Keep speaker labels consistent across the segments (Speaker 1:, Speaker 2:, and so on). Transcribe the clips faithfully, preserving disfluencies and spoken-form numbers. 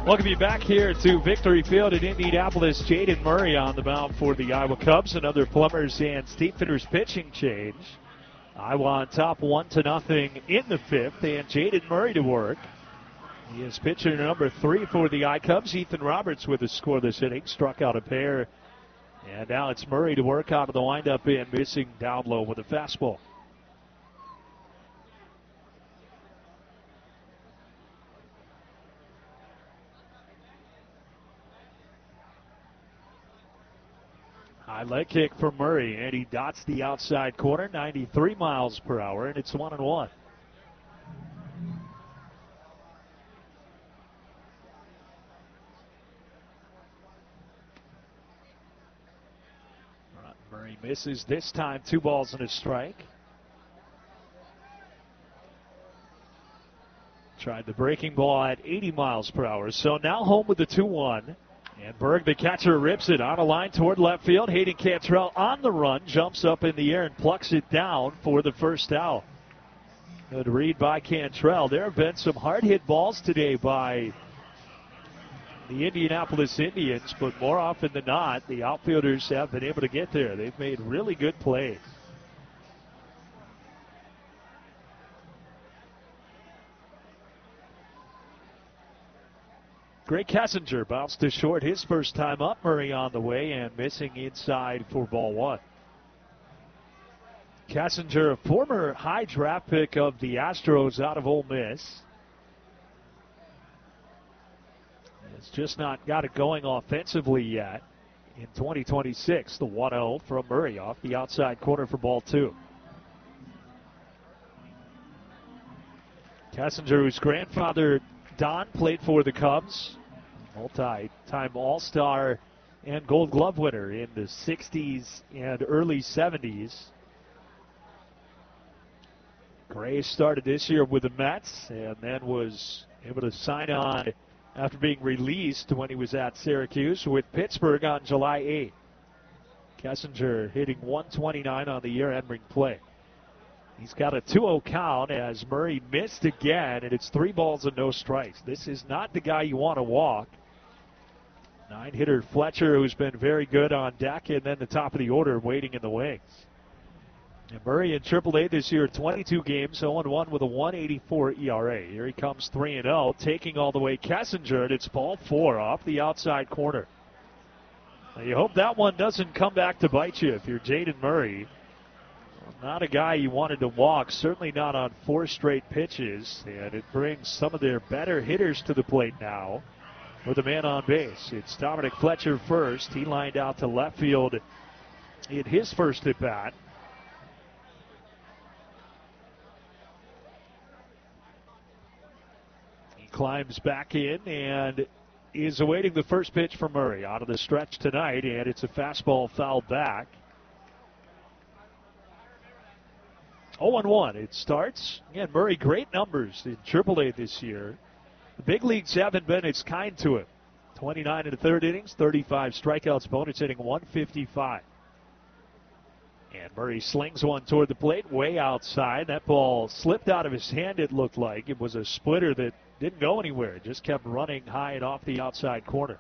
Speaker 1: Welcome you back here to Victory Field in Indianapolis. Jaden Murray on the mound for the Iowa Cubs. Another Plumbers and Steepfitters pitching change. Iowa on top one to nothing in the fifth, and Jaden Murray to work. He is pitcher number three for the I Cubs. Ethan Roberts with a scoreless inning, struck out a pair. And now it's Murray to work out of the windup and missing down low with a fastball. High leg kick for Murray, and he dots the outside corner, ninety-three miles per hour, and it's one and one. Murray misses this time, two balls and a strike. Tried the breaking ball at eighty miles per hour, so now home with the two one. And Berg, the catcher, rips it on a line toward left field. Hayden Cantrell on the run, jumps up in the air and plucks it down for the first out. Good read by Cantrell. There have been some hard-hit balls today by the Indianapolis Indians, but more often than not, the outfielders have been able to get there. They've made really good plays. Greg Kessinger bounced to short his first time up. Murray on the way and missing inside for ball one. Kessinger, a former high draft pick of the Astros out of Ole Miss. It's just not got it going offensively yet. In twenty twenty-six, the one oh from Murray off the outside corner for ball two. Kessinger, whose grandfather Don played for the Cubs, multi-time All-Star and Gold Glove winner in the sixties and early seventies. Gray started this year with the Mets and then was able to sign on after being released when he was at Syracuse with Pittsburgh on July eighth. Kessinger hitting one twenty-nine on the year entering play. He's got a two oh count as Murray missed again, and it's three balls and no strikes. This is not the guy you want to walk. Nine-hitter Fletcher, who's been very good on deck, and then the top of the order waiting in the wings. And Murray in triple A this year, twenty-two games, oh and one with a one eighty-four E R A. Here he comes three and oh, taking all the way Kessinger, and it's ball four off the outside corner. Now you hope that one doesn't come back to bite you if you're Jaden Murray. Not a guy you wanted to walk, certainly not on four straight pitches, and it brings some of their better hitters to the plate now with a man on base. It's Dominic Fletcher first. He lined out to left field in his first at bat. He climbs back in and is awaiting the first pitch from Murray out of the stretch tonight, and it's a fastball fouled back. oh and one. It starts. Again, Murray, great numbers in triple A this year. The big leagues haven't been its kind to him. twenty-nine in the third innings, thirty-five strikeouts, opponents hitting one fifty-five. And Murray slings one toward the plate, way outside. That ball slipped out of his hand, it looked like. It was a splitter that didn't go anywhere. It just kept running high and off the outside corner.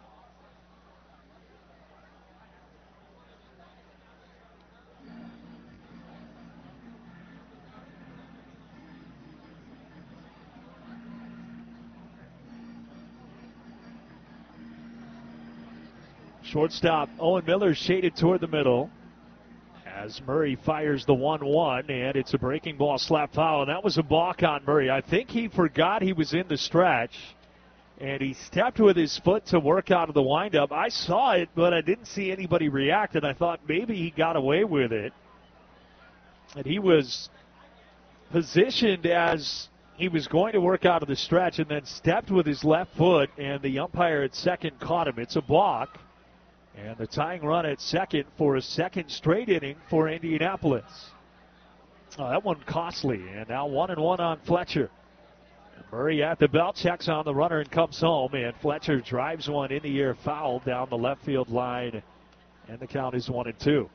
Speaker 1: Shortstop Owen Miller shaded toward the middle as Murray fires the one one, and it's a breaking ball slap foul, and that was a balk on Murray. I think he forgot he was in the stretch, and he stepped with his foot to work out of the windup. I saw it, but I didn't see anybody react, and I thought maybe he got away with it. And he was positioned as he was going to work out of the stretch and then stepped with his left foot, and the umpire at second caught him. It's a balk. And the tying run at second for a second straight inning for Indianapolis. Oh, that one costly. And now one and one on Fletcher. Murray at the belt, checks on the runner and comes home. And Fletcher drives one in the air foul down the left field line. And the count is one and two.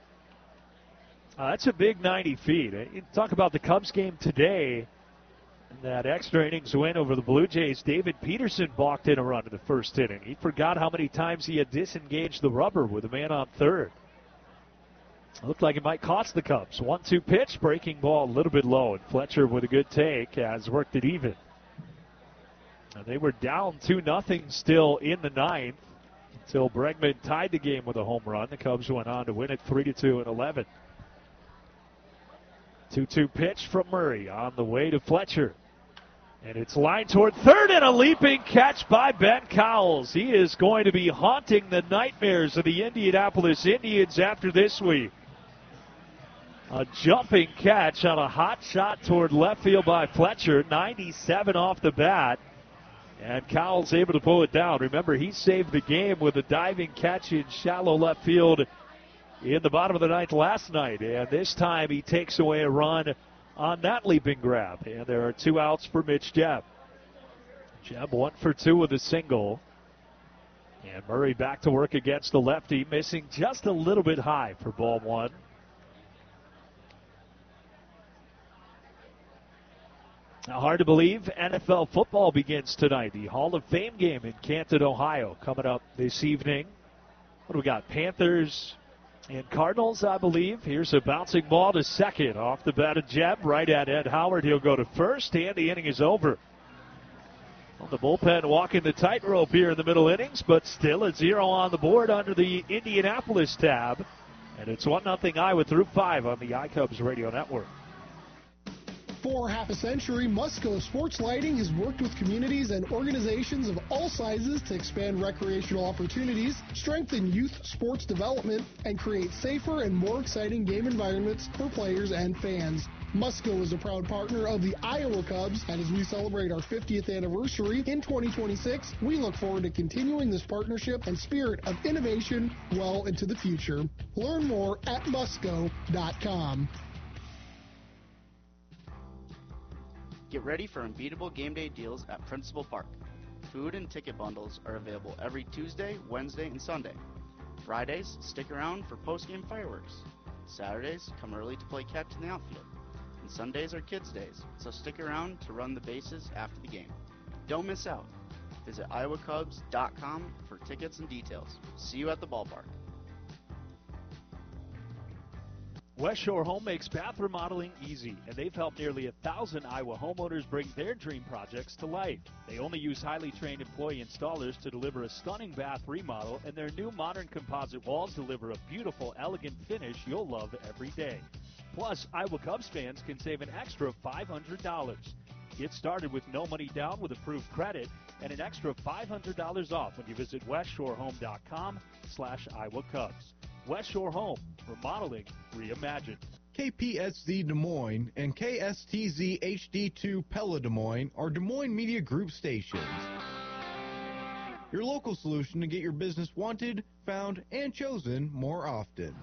Speaker 1: Uh, that's a big ninety feet. You talk about the Cubs game today. that extra innings win over the Blue Jays, David Peterson balked in a run in the first inning. He forgot how many times he had disengaged the rubber with a man on third. Looked like it might cost the Cubs. one two pitch, breaking ball a little bit low, and Fletcher with a good take has worked it even. And they were down two nothing still in the ninth until Bregman tied the game with a home run. The Cubs went on to win it three to two in eleven. two two pitch from Murray on the way to Fletcher. And it's lined toward third, and a leaping catch by Ben Cowles. He is going to be haunting the nightmares of the Indianapolis Indians after this week. A jumping catch on a hot shot toward left field by Fletcher, ninety-seven off the bat. And Cowles able to pull it down. Remember, he saved the game with a diving catch in shallow left field in the bottom of the ninth last night. And this time he takes away a run on that leaping grab. And there are two outs for Mitch Jebb. Jebb one for two with a single. And Murray back to work against the lefty, missing just a little bit high for ball one. Now, hard to believe, N F L football begins tonight. The Hall of Fame game in Canton, Ohio, coming up this evening. What do we got? Panthers and Cardinals, I believe. Here's a bouncing ball to second off the bat of Jebb. Right at Ed Howard. He'll go to first, and the inning is over. Well, the bullpen walking the tightrope here in the middle innings, but still a zero on the board under the Indianapolis tab. And it's one nothing Iowa through five on the iCubs Radio Network.
Speaker 2: For half a century, Musco Sports Lighting has worked with communities and organizations of all sizes to expand recreational opportunities, strengthen youth sports development, and create safer and more exciting game environments for players and fans. Musco is a proud partner of the Iowa Cubs, and as we celebrate our fiftieth anniversary in twenty twenty-six, we look forward to continuing this partnership and spirit of innovation well into the future. Learn more at musco dot com.
Speaker 3: Get ready for unbeatable game day deals at Principal Park. Food and ticket bundles are available every Tuesday, Wednesday, and Sunday. Fridays, stick around for post-game fireworks. Saturdays, come early to play catch in the outfield. And Sundays are kids' days, so stick around to run the bases after the game. Don't miss out. Visit iowa cubs dot com for tickets and details. See you at the ballpark.
Speaker 1: West Shore Home makes bath remodeling easy, and they've helped nearly a thousand Iowa homeowners bring their dream projects to life. They only use highly trained employee installers to deliver a stunning bath remodel, and their new modern composite walls deliver a beautiful, elegant finish you'll love every day. Plus, Iowa Cubs fans can save an extra five hundred dollars. Get started with no money down with approved credit and an extra five hundred dollars off when you visit west shore home dot com slash Iowa Cubs. West Shore Home, remodeling reimagined.
Speaker 4: K P S Z Des Moines and K S T Z H D two Pella Des Moines are Des Moines Media Group stations. Your local solution to get your business wanted, found, and chosen more often.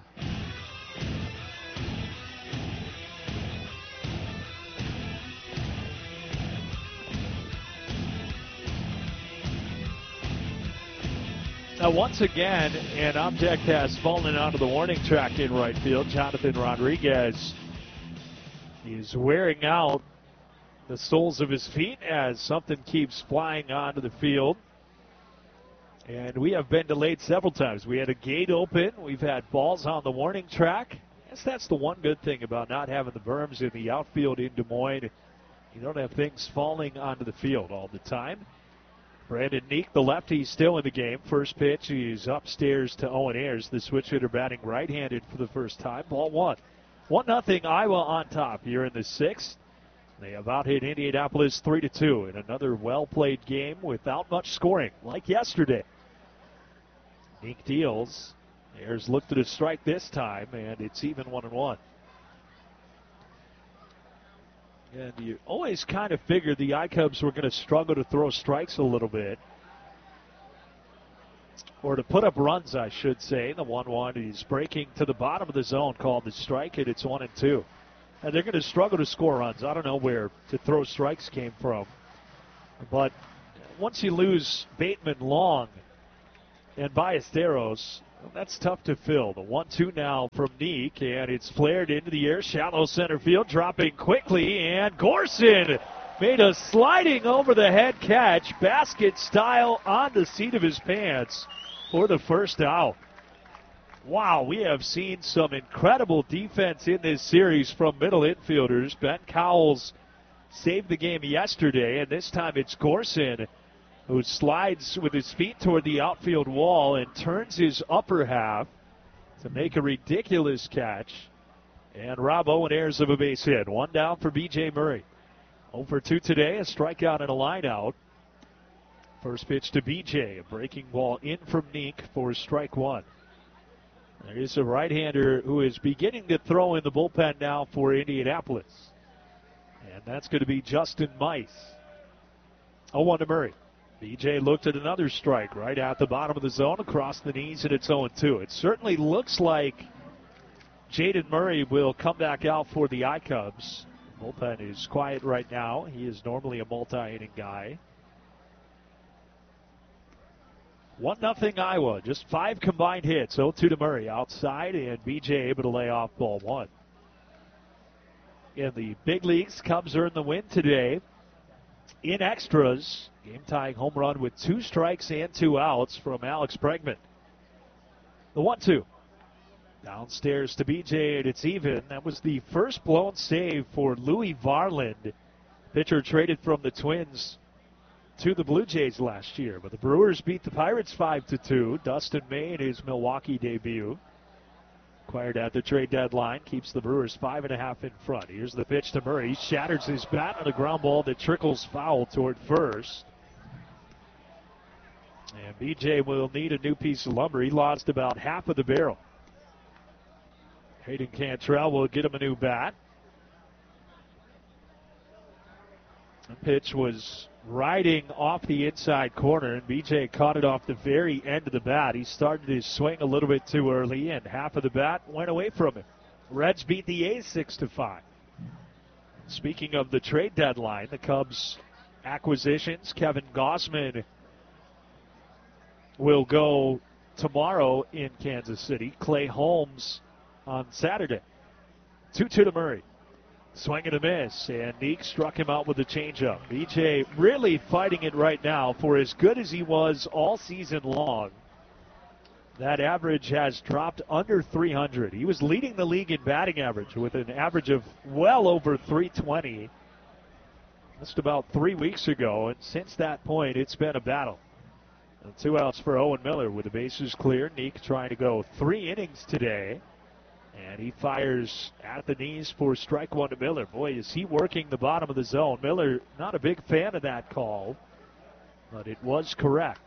Speaker 1: Now, once again, an object has fallen onto the warning track in right field. Jonathan Rodriguez is wearing out the soles of his feet as something keeps flying onto the field. And we have been delayed several times. We had a gate open. We've had balls on the warning track. I guess that's the one good thing about not having the berms in the outfield in Des Moines. You don't have things falling onto the field all the time. Brandon Neek, the lefty, still in the game. First pitch, he's upstairs to Owen Ayers, the switch hitter batting right-handed for the first time. Ball one. one nothing Iowa on top here in the sixth. They have out-hit Indianapolis three to two in another well-played game without much scoring, like yesterday. Neek deals. Ayers looked at a strike this time, and it's even one and one. And you always kind of figured the iCubs were going to struggle to throw strikes a little bit. Or to put up runs, I should say. The one one is breaking to the bottom of the zone, called the strike, and it's one and two. And they're going to struggle to score runs. I don't know where to throw strikes came from. But once you lose Bateman, Long, and Ballesteros, well, that's tough to fill. The one two now from Neek, and it's flared into the air. Shallow center field, dropping quickly, and Gorson made a sliding over the head catch, basket style on the seat of his pants for the first out. Wow, we have seen some incredible defense in this series from middle infielders. Ben Cowles saved the game yesterday, and this time it's Gorson who slides with his feet toward the outfield wall and turns his upper half to make a ridiculous catch. And Rob Owen airs of a base hit. One down for B J Murray. oh for two today, a strikeout and a line out. First pitch to B J, a breaking ball in from Neek for strike one. There is a right-hander who is beginning to throw in the bullpen now for Indianapolis. And that's going to be Justin Mice. oh one to Murray. B J looked at another strike right at the bottom of the zone across the knees, and it's oh two. It certainly looks like Jaden Murray will come back out for the I-Cubs. Bullpen is quiet right now. He is normally a multi-inning guy. one nothing Iowa. Just five combined hits. oh two to Murray outside, and B J able to lay off ball one. In the big leagues, Cubs earned the win today in extras. Game-tying home run with two strikes and two outs from Alex Bregman. The one two. Downstairs to B J, and it's even. That was the first blown save for Louis Varland, pitcher traded from the Twins to the Blue Jays last year. But the Brewers beat the Pirates five to two. Dustin May in his Milwaukee debut, acquired at the trade deadline, keeps the Brewers five and a half in front. Here's the pitch to Murray. He shatters his bat on a ground ball that trickles foul toward first. And B J will need a new piece of lumber. He lost about half of the barrel. Hayden Cantrell will get him a new bat. The pitch was riding off the inside corner, and B J caught it off the very end of the bat. He started his swing a little bit too early, and half of the bat went away from him. Reds beat the A's six to five. Speaking of the trade deadline, the Cubs acquisitions, Kevin Gausman will go tomorrow in Kansas City. Clay Holmes on Saturday. two two to Murray. Swing and a miss, and Neek struck him out with a changeup. B J really fighting it right now. For as good as he was all season long, that average has dropped under three hundred. He was leading the league in batting average with an average of well over three twenty just about three weeks ago, and since that point, it's been a battle. And two outs for Owen Miller with the bases clear. Neek trying to go three innings today. And he fires at the knees for strike one to Miller. Boy, is he working the bottom of the zone. Miller, not a big fan of that call, but it was correct.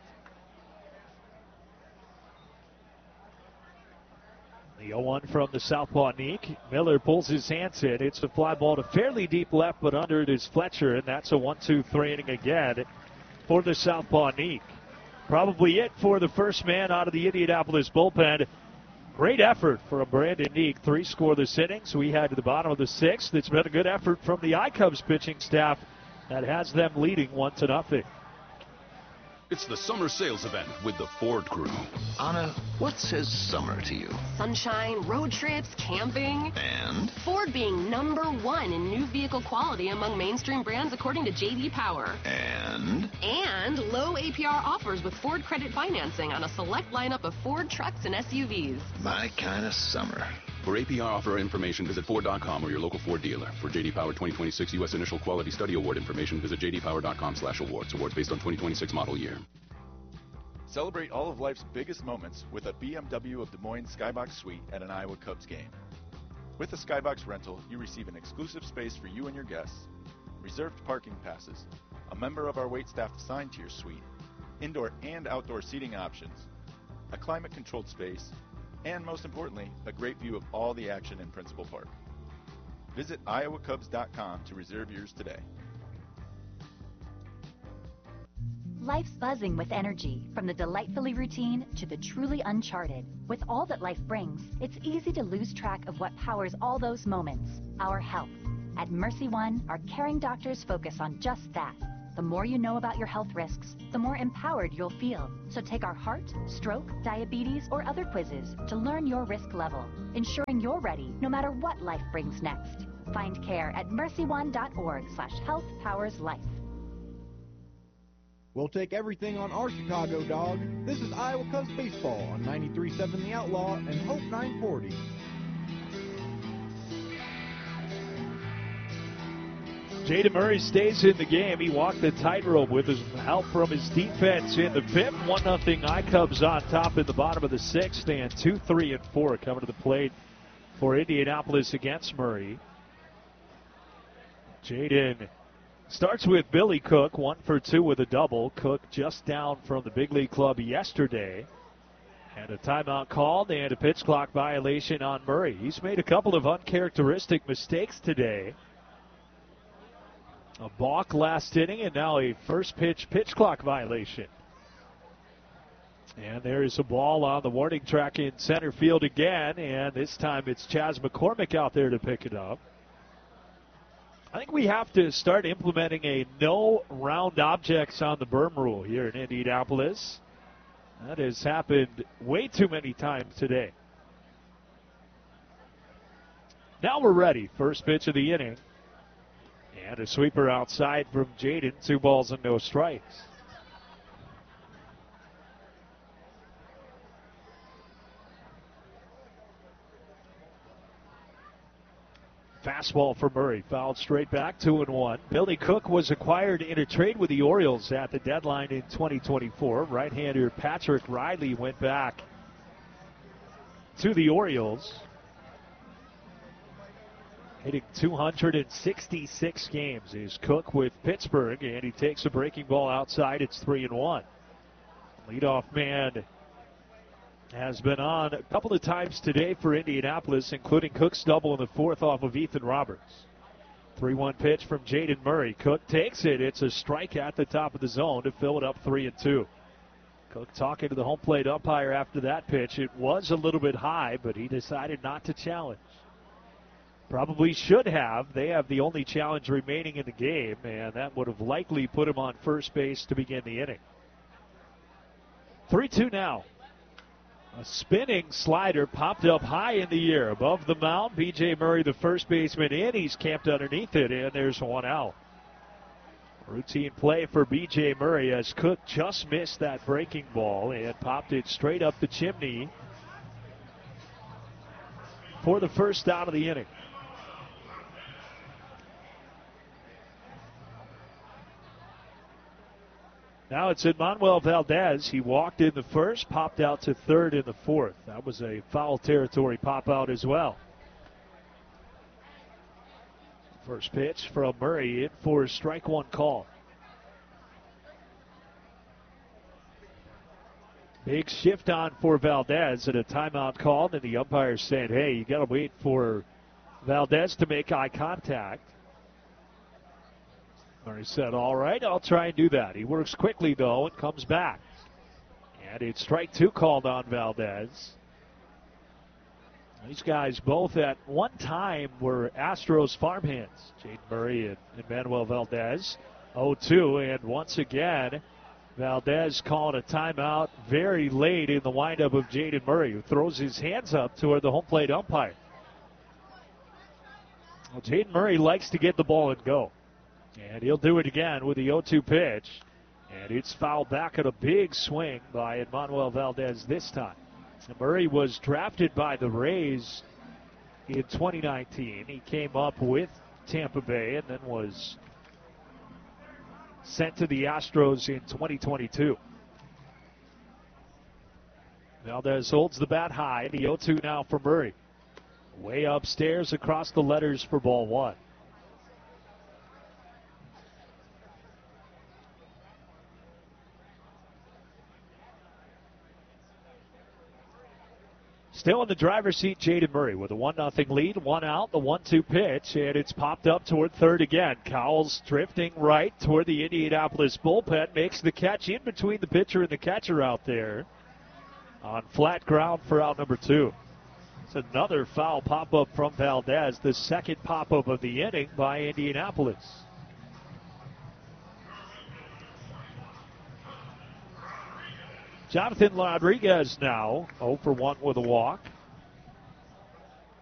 Speaker 1: The oh one from the southpaw Neek. Miller pulls his hands in. It's a fly ball to fairly deep left, but under it is Fletcher, and that's a one two three inning again for the southpaw Neek. Probably it for the first man out of the Indianapolis bullpen. Great effort from Brandon Neek. Three scoreless innings. We had to the bottom of the sixth. It's been a good effort from the I-Cubs pitching staff that has them leading one to nothing.
Speaker 5: It's the summer sales event with the Ford Crew. Anna, what says summer to you?
Speaker 6: Sunshine, road trips, camping.
Speaker 5: And?
Speaker 6: Ford being number one in new vehicle quality among mainstream brands according to J D Power.
Speaker 5: And?
Speaker 6: And low A P R offers with Ford credit financing on a select lineup of Ford trucks and S U Vs.
Speaker 5: My kind of summer. For A P R offer information, visit Ford dot com or your local Ford dealer. For J D Power twenty twenty-six U S Initial Quality Study Award information, visit J D Power dot com slash awards. Awards based on twenty twenty-six model year.
Speaker 7: Celebrate all of life's biggest moments with a B M W of Des Moines Skybox Suite at an Iowa Cubs game. With the Skybox rental, you receive an exclusive space for you and your guests, reserved parking passes, a member of our waitstaff assigned to your suite, indoor and outdoor seating options, a climate-controlled space, and most importantly, a great view of all the action in Principal Park. Visit iowa cubs dot com to reserve yours today.
Speaker 8: Life's buzzing with energy, from the delightfully routine to the truly uncharted. With all that life brings, it's easy to lose track of what powers all those moments, our health. At Mercy One, our caring doctors focus on just that. The more you know about your health risks, the more empowered you'll feel. So take our heart, stroke, diabetes, or other quizzes to learn your risk level, ensuring you're ready no matter what life brings next. Find care at mercy one dot org slash health powers life.
Speaker 4: We'll take everything on our Chicago dog. This is Iowa Cubs baseball on ninety-three point seven The Outlaw and Hope nine forty.
Speaker 1: Jaden Murray stays in the game. He walked the tightrope with his help from his defense in the fifth. one nothing I-Cubs on top in the bottom of the sixth, and two, three, and four coming to the plate for Indianapolis against Murray. Jaden starts with Billy Cook, one for two with a double. Cook just down from the big league club yesterday. And a timeout called and a pitch clock violation on Murray. He's made a couple of uncharacteristic mistakes today. A balk last inning, and now a first pitch pitch clock violation. And there is a ball on the warning track in center field again, and this time it's Chaz McCormick out there to pick it up. I think we have to start implementing a no round objects on the berm rule here in Indianapolis. That has happened way too many times today. Now we're ready. First pitch of the inning. And a sweeper outside from Jaden. Two balls and no strikes. Fastball for Murray. Fouled straight back, two and one. Billy Cook was acquired in a trade with the Orioles at the deadline in twenty twenty-four. Right-hander Patrick Riley went back to the Orioles. Hitting two hundred sixty-six games is Cook with Pittsburgh, and he takes a breaking ball outside. It's three and one. Leadoff man has been on a couple of times today for Indianapolis, including Cook's double in the fourth off of Ethan Roberts. three one pitch from Jaden Murray. Cook takes it. It's a strike at the top of the zone to fill it up three and two. Cook talking to the home plate umpire after that pitch. It was a little bit high, but he decided not to challenge. Probably should have. They have the only challenge remaining in the game, and that would have likely put him on first base to begin the inning. three two now. A spinning slider popped up high in the air above the mound. B J Murray, the first baseman, in. He's camped underneath it, and there's one out. Routine play for B J Murray as Cook just missed that breaking ball and popped it straight up the chimney for the first out of the inning. Now it's Emmanuel Valdez. He walked in the first, popped out to third in the fourth. That was a foul territory pop out as well. First pitch from Murray in for a strike one call. Big shift on for Valdez and a timeout called, and the umpire said, hey, you got to wait for Valdez to make eye contact. Murray said, all right, I'll try and do that. He works quickly, though, and comes back. And it's strike two called on Valdez. These guys both at one time were Astros farmhands. Jaden Murray and Emmanuel Valdez. oh two, and once again, Valdez calling a timeout very late in the windup of Jaden Murray, who throws his hands up toward the home plate umpire. Well, Jaden Murray likes to get the ball and go. And he'll do it again with the oh two pitch. And it's fouled back at a big swing by Emmanuel Valdez this time. Murray was drafted by the Rays in twenty nineteen. He came up with Tampa Bay and then was sent to the Astros in twenty twenty-two. Valdez holds the bat high. The oh two now for Murray. Way upstairs across the letters for ball one. Still in the driver's seat, Jaden Murray with a one nothing lead, one out, the one two pitch, and it's popped up toward third again. Cowles drifting right toward the Indianapolis bullpen, makes the catch in between the pitcher and the catcher out there on flat ground for out number two. It's another foul pop-up from Valdez, the second pop-up of the inning by Indianapolis. Jonathan Rodriguez now oh for one with a walk.